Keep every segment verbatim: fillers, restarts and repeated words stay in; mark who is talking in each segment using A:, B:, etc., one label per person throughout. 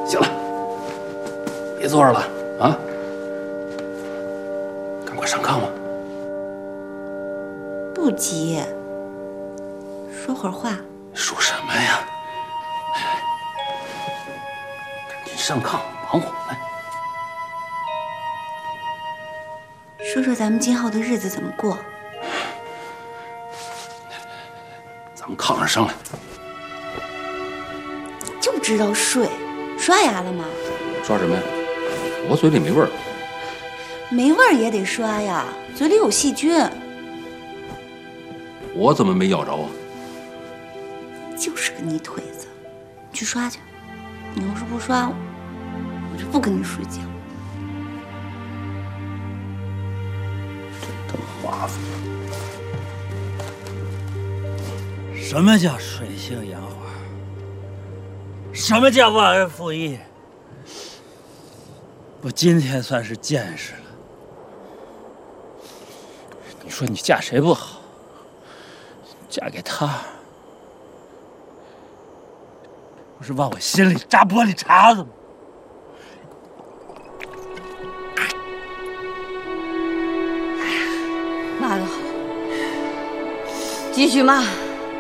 A: 行了，别坐着了啊，赶快上炕吧。
B: 不急，说会儿话。
A: 说什么呀？赶紧上炕，忙活来。
B: 说说咱们今后的日子怎么过。
A: 咱们炕上商量。
B: 就知道睡，刷牙了吗？
A: 刷什么呀？我嘴里没味儿。
B: 没味儿也得刷呀，嘴里有细菌。
A: 我怎么没咬着啊？
B: 就是个泥腿子，去刷去。你要是不刷，我就不跟你睡觉。
A: 真麻烦。
C: 什么叫水性杨花？什么叫忘恩负义？我今天算是见识了。你说你嫁谁不好？嫁给他，不是往我心里扎玻璃碴子吗？
D: 骂得好，继续骂。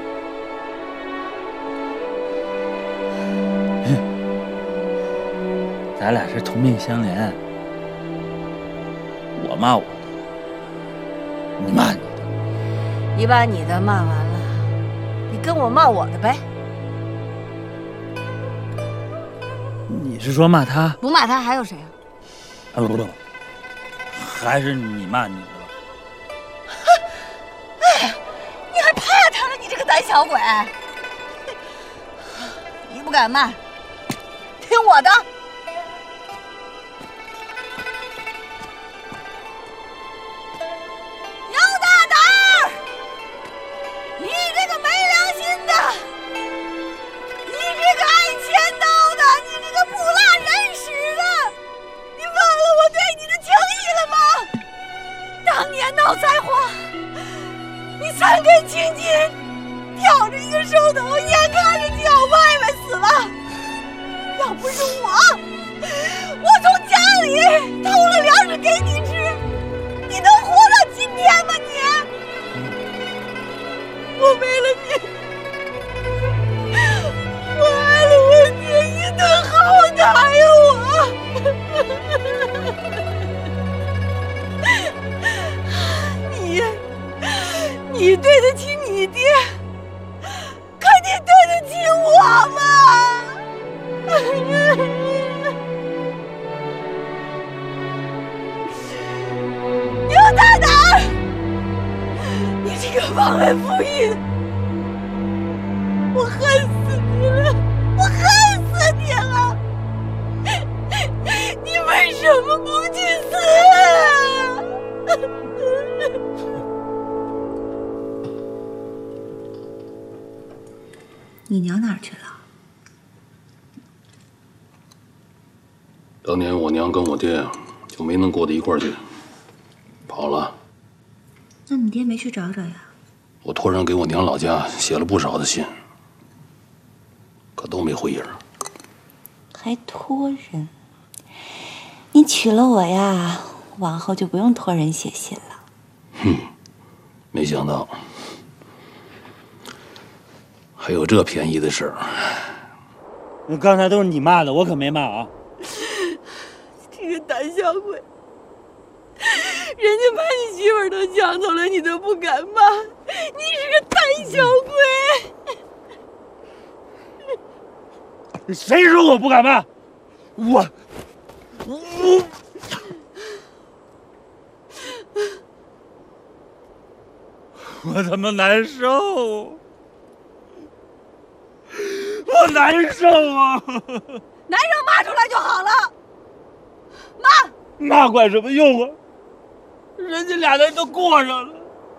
C: 咱俩是同命相连，我骂我的，你骂你的。
D: 你把你的骂完了，你跟我骂我的呗。
C: 你是说骂他？
D: 不骂他还有谁啊？
C: 啊不不不，还是你骂你的吧。
D: 哎，你还怕他了？你这个胆小鬼！你不敢骂，听我的。闹灾祸，你三根青筋，吊着一个手头，眼看着就要歪歪死了。要不是我，我从家里偷了粮食给你吃，你能活到今天吗你？我为了你，我挨了我爹一顿好打呀我。你对得起你爹，可你对得起我吗？刘大胆！你这个忘恩负义的，我恨死你了！我恨死你了！你为什么不去死啊？
B: 你娘哪儿去了？
A: 当年我娘跟我爹就没能过到一块儿去，跑了。
B: 那你爹没去找找呀？
A: 我托人给我娘老家写了不少的信，可都没回音儿。
B: 还托人？你娶了我呀，往后就不用托人写信了。
A: 哼，没想到还有这便宜的事儿。
C: 那刚才都是你骂的，我可没骂啊！
D: 这个胆小鬼，人家把你媳妇儿都抢走了，你都不敢骂，你是个胆小鬼！
C: 谁说我不敢骂？我我我他妈难受！我难受啊！
D: 难受骂出来就好了，骂
C: 骂管什么用啊？人家俩人都过上了。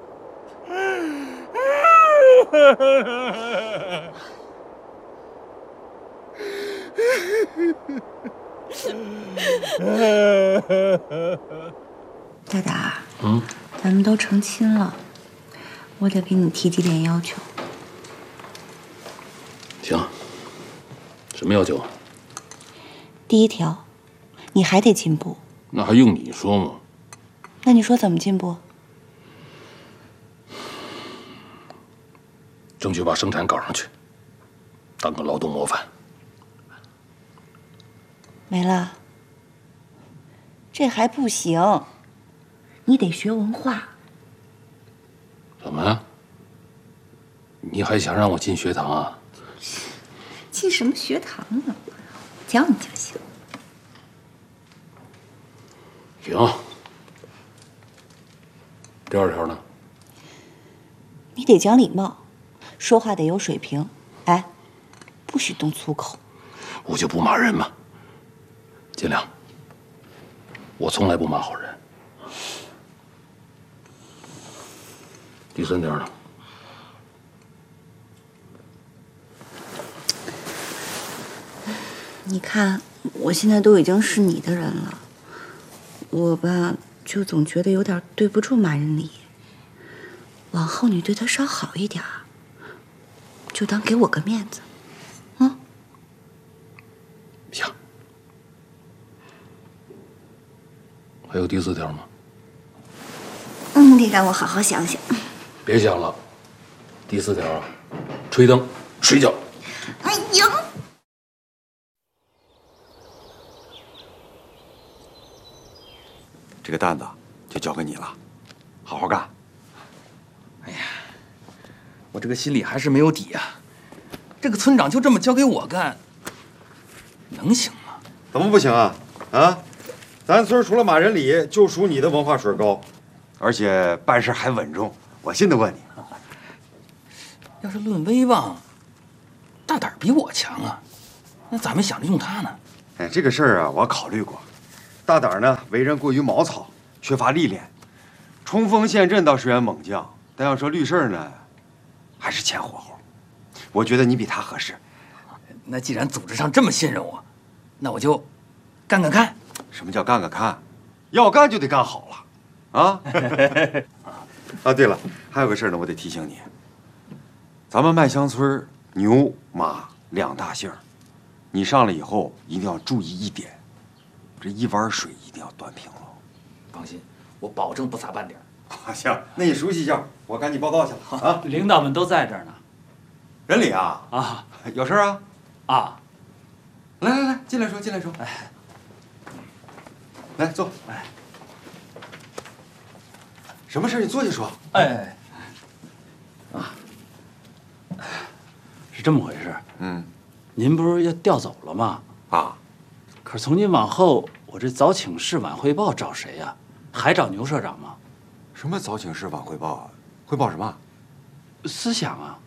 B: 大胆，
A: 嗯，
B: 咱们都成亲了，我得给你提几点要求。
A: 行，什么要求啊？
B: 第一条，你还得进步。
A: 那还用你说吗？
B: 那你说怎么进步？
A: 争取把生产搞上去，当个劳动模范。
B: 没了，这还不行，你得学文化。
A: 怎么呀？你还想让我进学堂啊？
B: 进什么学堂啊？教你就行。
A: 行。第二条呢？
B: 你得讲礼貌，说话得有水平，哎，不许动粗口。
A: 我就不骂人嘛，尽量。我从来不骂好人。第三条呢？
B: 你看，我现在都已经是你的人了，我吧就总觉得有点对不住马仁礼。往后你对他稍好一点，就当给我个面子，嗯？
A: 行。还有第四条吗？
B: 嗯，得让我好好想想。
A: 别想了，第四条啊，吹灯睡觉。
B: 哎呀！
E: 这个担子就交给你了，好好干。
F: 哎呀，我这个心里还是没有底啊。这个村长就这么交给我干，能行吗？
E: 怎么不行啊？啊，咱村除了马仁礼，就属你的文化水高，而且办事还稳重，我信得过你。
F: 要是论威望，大胆比我强啊，那咋没想着用他呢？
E: 哎，这个事儿啊，我考虑过。大胆呢，为人过于毛糙，缺乏历练。冲锋陷阵倒是员猛将，但要说绿事儿呢，还是欠火候。我觉得你比他合适。
F: 那既然组织上这么信任我，那我就干干看。
E: 什么叫干干看？要干就得干好了，啊！啊，对了，还有个事儿呢，我得提醒你。咱们麦乡村牛马两大姓儿，你上来以后一定要注意一点。这一碗水一定要端平了。
F: 放心，我保证不撒半点。
E: 行，那你熟悉一下，我赶紧报道去了啊！
C: 领导们都在这儿呢。
E: 仁礼啊
C: 啊，
E: 有事啊？
C: 啊，
E: 来来来，进来说，进来说。哎，来坐。哎，什么事你坐下说。
C: 哎，啊，是这么回事。
E: 嗯，
C: 您不是要调走了吗？
E: 啊。
C: 可是从今往后，我这早请示晚汇报找谁呀？还找牛社长吗？
E: 什么早请示晚汇报啊？汇报什么？
C: 思想啊。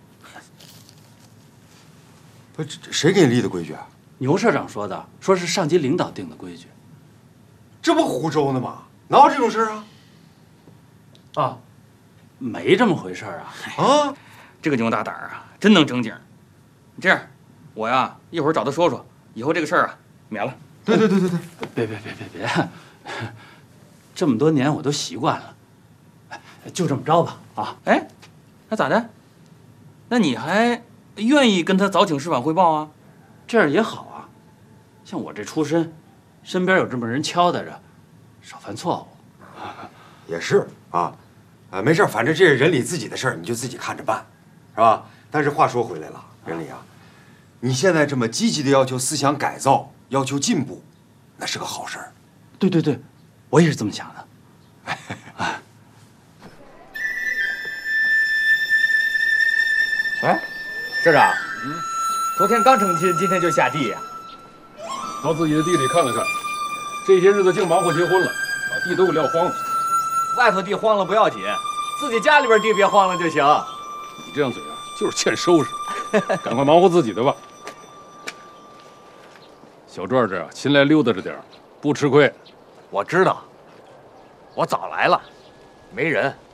E: 不，这谁给你立的规矩啊？
C: 牛社长说的，说是上级领导定的规矩。
E: 这不胡诌呢吗？哪有这种事啊？
C: 啊，没这么回事啊！
E: 啊，
F: 这个牛大胆啊，真能正经。这样，我呀一会儿找他说说，以后这个事儿啊。免了，
E: 对对对对对，
C: 别别别别别，这么多年我都习惯了，就这么着吧啊！
F: 哎，那咋的？那你还愿意跟他早请示晚汇报啊？
C: 这样也好啊，像我这出身，身边有这么人敲打着，少犯错误。
E: 也是啊，啊没事，反正这是仁礼自己的事儿，你就自己看着办，是吧？但是话说回来了，仁礼啊，你现在这么积极的要求思想改造。要求进步，那是个好事儿。
C: 对对对，我也是这么想的。
G: 哎，社长，嗯，昨天刚成亲，今天就下地呀？
H: 到自己的地里看了看，这些日子净忙活结婚了，把地都给撂荒了。
G: 外头地荒了不要紧，自己家里边地别荒了就行。
H: 你这样嘴啊，就是欠收拾。赶快忙活自己的吧。小壮这勤来溜达着点不吃亏。
G: 我知道，我早来了，没人。